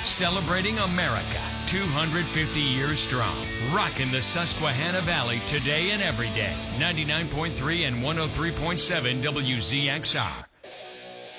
Celebrating America, 250 years strong. Rocking the Susquehanna Valley today and every day. 99.3 and 103.7 WZXR.